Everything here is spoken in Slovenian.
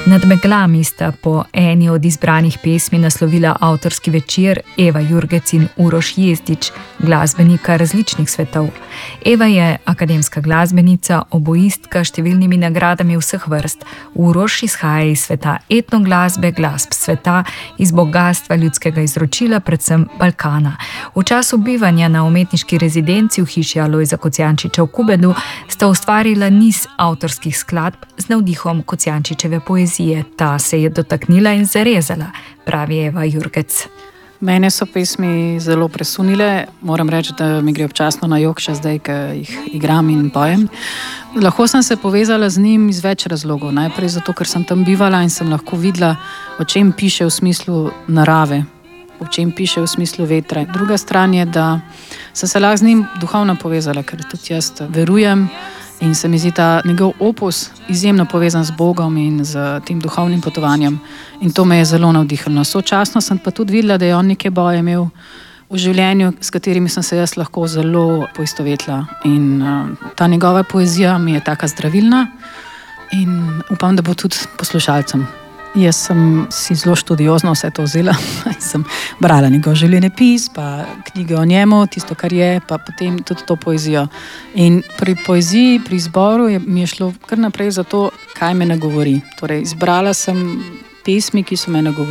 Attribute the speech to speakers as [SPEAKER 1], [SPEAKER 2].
[SPEAKER 1] Nad meglami sta po eni od izbranih pesmi naslovila avtorski večer Eva Jurgec in Uroš Jezdič, glasbenika različnih svetov. Eva je akademska glasbenica, oboistka s številnimi nagradami vseh vrst. Uroš izhaja iz sveta etnoglasbe, glasb sveta, iz bogastva ljudskega izročila, predvsem Balkana. V času bivanja na umetniški rezidenci v hiši Alojza Kocijančiča v Kubedu sta ustvarila niz avtorskih skladb z navdihom Kocijančičeve poezije. Ta se je dotaknila in zarezala, pravi Eva Jurgec.
[SPEAKER 2] Mene so pesmi zelo presunile. Moram reči, da mi gre občasno na jok še zdaj, ko jih igram in pojem. Lahko sem se povezala z njim iz več razlogov. Najprej zato, ker sem tam bivala in sem lahko videla, o čem piše v smislu narave, o čem piše v smislu vetra. Druga stran je, da sem se lahko z njim duhovno povezala, ker tudi jaz verujem. In se mi zdi ta njegov opus izjemno povezan z Bogom in z tem duhovnim potovanjem. In to me je zelo navdihnilo. Sočasno sem pa tudi videla, da je on neke boje imel v življenju, s katerimi sem se jaz lahko zelo poistovetila. In ta njegova poezija mi je taka zdravilna in upam, da bo tudi poslušalcem. Jaz sem si zelo študiozno vse to vzela. Sem brala njegov življenjepis, pa knjige o njemu, tisto, kar je, pa potem tudi to poezijo. In pri poeziji, pri izboru mi je šlo kar naprej za to, kaj me nagovori. Torej, izbrala sem pesmi, ki so me nagovorili.